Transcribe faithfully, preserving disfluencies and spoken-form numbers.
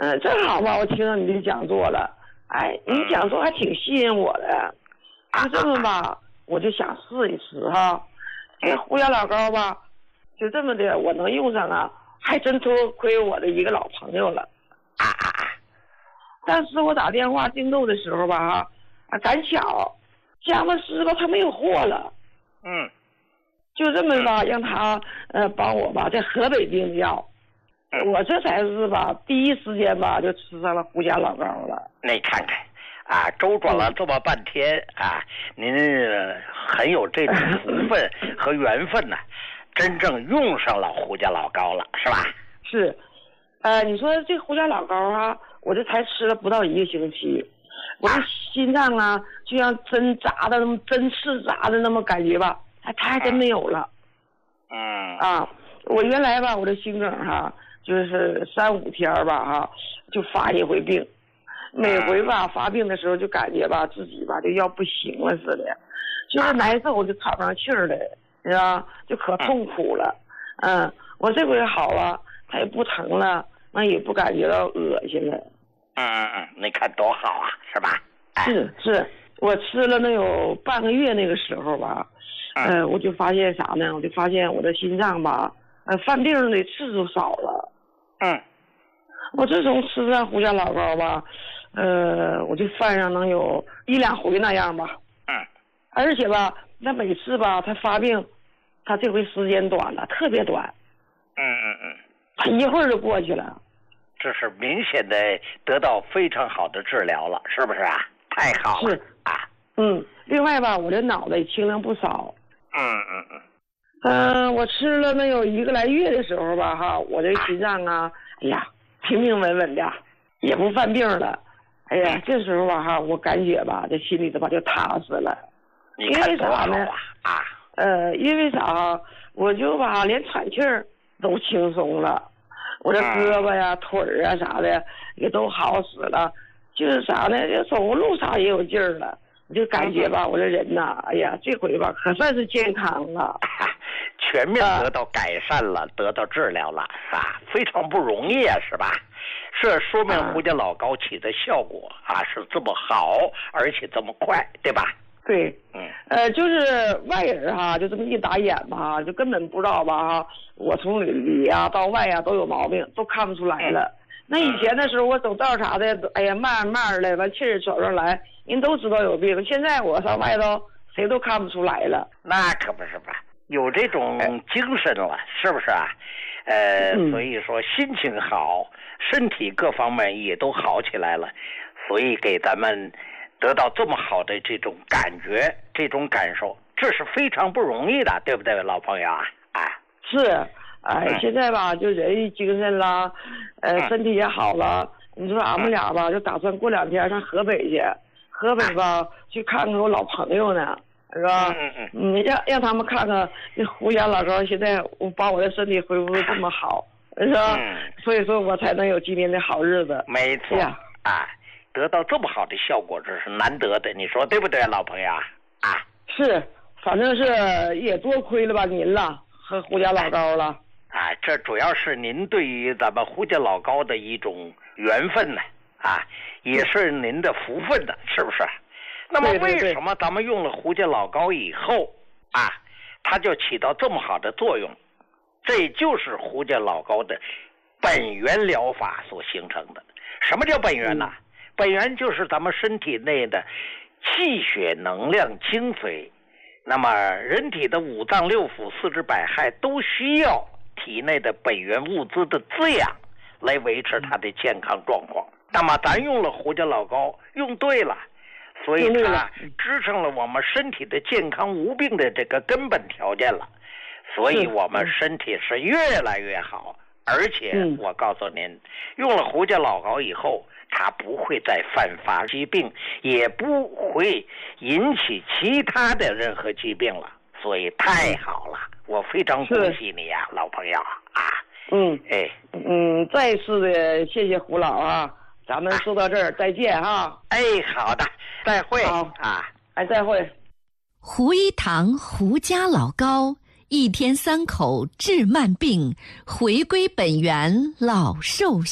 嗯，正好吧，我听到你的讲座了，哎，你讲座还挺吸引我的，就这么吧，我就想试一试哈。这个胡椒老膏吧，就这么的，我能用上啊，还真多亏我的一个老朋友了。 啊啊啊！ 但是我打电话订购的时候吧，哈，啊，赶巧，佳木斯吧他没有货了。 嗯。 就这么吧，让他呃帮我吧，在河北订药。我这才是吧，第一时间吧就吃上了胡椒老膏了。 你看看，啊，周转了这么半天啊，您很有这种福分和缘分呢、啊，真正用上了胡椒老膏了，是吧？ 是，呃，你说这胡椒老膏啊，我这才吃了不到一个星期，我的心脏啊，就像针扎的那么针刺扎的那么感觉吧。他他还真没有了， 嗯啊，我原来吧，我的心梗哈，就是三五天吧哈，就发一回病，每回吧发病的时候就感觉吧自己吧就要不行了似的，就是难受就喘不上气儿来，是吧？就可痛苦了，嗯，我这回好了，它也不疼了，那也不感觉到恶心了。 嗯嗯嗯，你看多好啊，是吧？哎、 是是，我吃了能有半个月那个时候吧。呃，我就发现啥呢？我就发现我的心脏吧，呃，犯病的次数少了。 嗯， 我自从吃上胡椒老膏吧，呃，我就犯上能有一两回那样吧。 嗯， 而且吧，那每次吧，他发病，他这回时间短了，特别短。 嗯嗯嗯， 他一会儿就过去了。 这是明显的得到非常好的治疗了，是不是啊？太好了。 是啊。 嗯，另外吧，我的脑袋也轻量不少。 嗯嗯嗯， 嗯、呃，我吃了能有一个来月的时候吧，哈，我这心脏啊，哎呀，平平稳稳的，也不犯病了。哎呀，这时候吧，哈，我感觉吧，这心里头吧就踏实了。 你看多好啊！ 因为啥呢？ 啊， 呃，因为啥？我就吧，连喘气儿都轻松了，我这胳膊呀、腿儿啊啥的也都好使了。就是啥呢？这走路啥也有劲儿了。我就感觉吧，我这人呐，哎呀，这回吧可算是健康了， 全面得到改善了，啊、得到治疗了，啊，非常不容易啊，是吧？这说明胡椒老膏起的效果啊是这么好，而且这么快，对吧？ 对， 嗯， 呃，就是外人哈，就这么一打眼吧，就根本不知道吧哈，我从里呀、啊、到外呀、啊、都有毛病，都看不出来了。嗯、那以前的时候，我走道啥的，哎呀，慢慢的，完气儿走上来。人都知道有病，现在我上外头谁都看不出来了。 那可不是吧？有这种精神了，是不是啊？呃， 嗯、 所以说心情好，身体各方面也都好起来了，所以给咱们得到这么好的这种感觉、这种感受，这是非常不容易的，对不对，老朋友啊？哎， 是，哎，嗯、现在吧，就人精神啦，呃，嗯、身体也好了。你说俺们俩吧，就打算过两天上河北去。河北吧，去看看我老朋友呢，是吧？ 嗯嗯嗯，让让他们看看这胡椒老膏现在我把我的身体恢复的这么好，是吧？ 嗯， 所以说我才能有今天的好日子。 没错呀，啊，得到这么好的效果，这是难得的，你说对不对，老朋友啊？啊， 是，反正是也多亏了吧您了和胡椒老膏了。 啊，这主要是您对于咱们胡椒老膏的一种缘分呢。啊，也是您的福分的，是不是？那么为什么咱们用了胡椒老膏以后啊，它就起到这么好的作用？这就是胡椒老膏的本源疗法所形成的。什么叫本源呢？嗯、本源就是咱们身体内的气血能量精髓。那么人体的五脏六腑、四肢百骸都需要体内的本源物资的滋养，来维持它的健康状况。那么咱用了胡椒老膏，用对了，所以它支撑了我们身体的健康无病的这个根本条件了，所以我们身体是越来越好。而且我告诉您，用了胡椒老膏以后，它不会再犯发疾病，也不会引起其他的任何疾病了，所以太好了，我非常恭喜你呀、啊，老朋友啊！ 嗯， 哎， 嗯，再次的谢谢胡老啊。咱们说到这儿，再见哈！ 哎，好的，再会。 好啊， 哎，再会。 胡一堂胡家老膏，一天三口治慢病，回归本源老寿